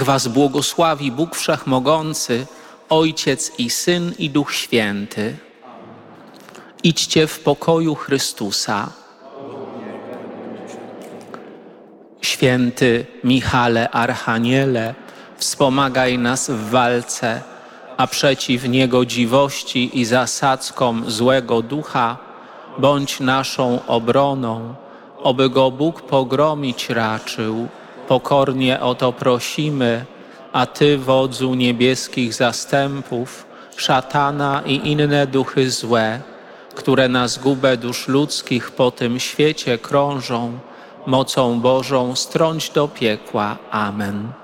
was błogosławi Bóg Wszechmogący, Ojciec i Syn i Duch Święty. Idźcie w pokoju Chrystusa. Święty Michale Archaniele, wspomagaj nas w walce, a przeciw niegodziwości i zasadzkom złego ducha bądź naszą obroną, oby go Bóg pogromić raczył. Pokornie o to prosimy, a Ty, wodzu niebieskich zastępów, szatana i inne duchy złe, które na zgubę dusz ludzkich po tym świecie krążą, mocą Bożą strąć do piekła. Amen.